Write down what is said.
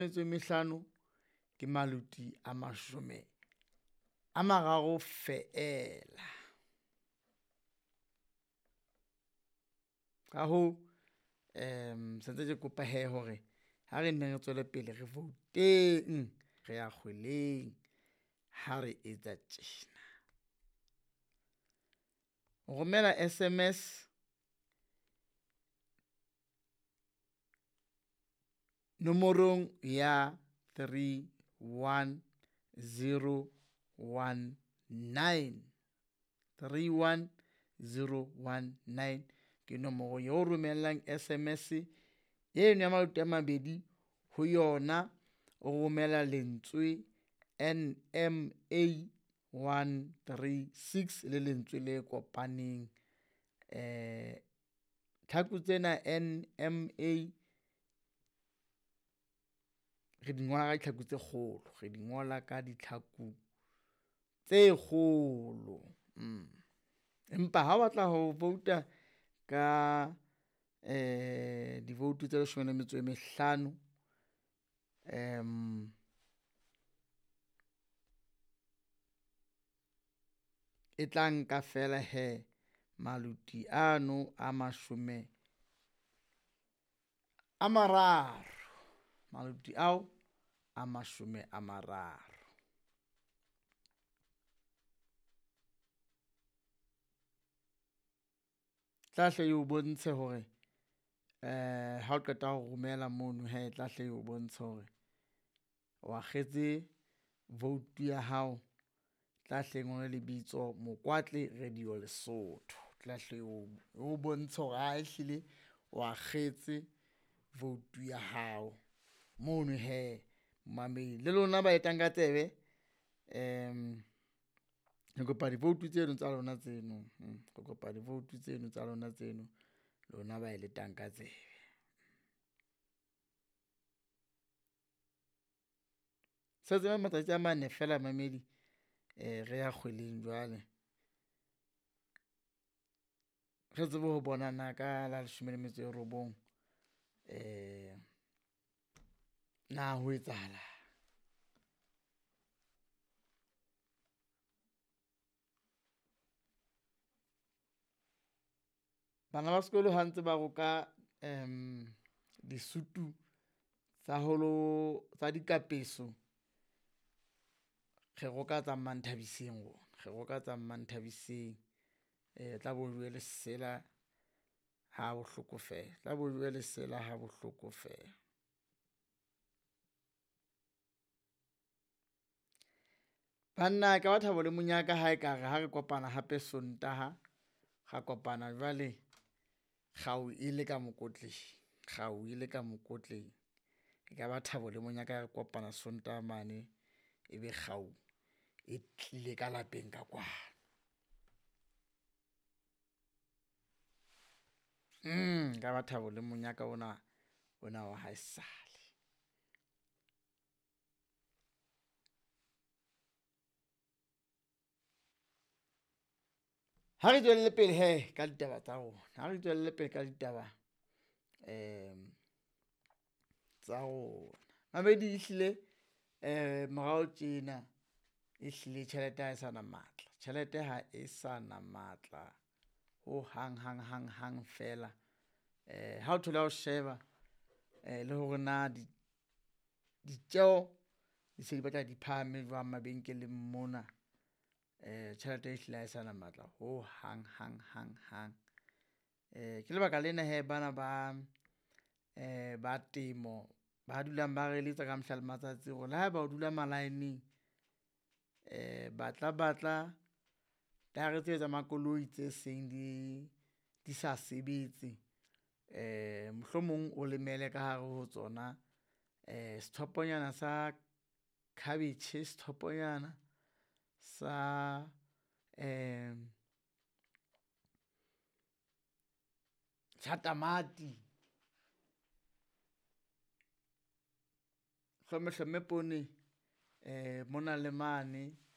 5 ke maluti a 30 feela. Ka ho sentse ke kopa hore ha re nne re tswele pele re vouteng, re ya kgweleng ha re etsa tjena. Romela SMS nomorong ya 31019. 31019 ke nomoro eo romellang SMS eno ya maluti a 2 ho yona. O romela lentswe NMA 136 le lentswe le kopaneng. Tlhaku tsena NMA re di ngola ka ditlhaku tse kgolo. Re di ngola ka ditlhaku tse kgolo. Empa ha o batla ho vouta ka di-vote tse 15, e tla nka fela maluti ano a 30. Maluti ao a 30. Tlahle o bontshe hore ha o qeta ho romela mono tlahle o bontshe hore o akgetse vote ya hao. Tlahle ngole lebitso Mokwatle Radio Lesotho. Tlahle o bontshe hore ehlile o akgetse vote ya hao mono mamedi. Le lona ba etang ka tsebe re kopa di-vote tseno tsa lona tseno. Re kopa di-vote tseno tsa lona tseno. Lona ba ile tang ka tsebe. Setse matsatsi a 4 fela mamedi re ya kgweleng jwale. Re tsebe ho bonana ka la 19 na ho etsahala. Bana ba sekolo ha ntse ba roka disutu tsa dikapeso. Re roka tsa Manthabiseng rona. Re roka tsa Manthabiseng. Tla bo jwe lesela ha bohloko fela. Tla bo jwe lesela ha bohloko fela. Banna ka batho ba le monyaka ha ekare ha re kopana hape Sontaha. Ga kopana jwale kgau ile ka mokotleng. Kgau ile ka mokotleng. E ka ba Thabo le monyaka re kopana Sontaha mane. Ebe kgau e tlile ka lapeng ka kwana. Ka ba Thabo le monyaka ona wa haesale. Ha re tswelle pele ka ditaba tsa rona. Ha re tswelle pele ka ditaba tsa rona. Mabedi ehlile morao tjena ehlile tjhelete ha e sa na matla. Tjhelete ha e sa na matla ho hang fela. Ha o thola o sheba le hore na ditjeo di se di batla di phahame jwang mabenkeleng mona. Tjhelete ehlile ha e sa na matla ho hang. Ke lebaka lena bana ba temo ba dulang ba re eletsa ka mehla le matsatsi hore le ha ba o dula malaeneng batla tare tse tsa makoloi tse seng di sa sebetse. Mohlomong o lemele ka hare ho tsona sethoponyana sa cabbage, sethoponyana sa tamati, hlome poone mona le mane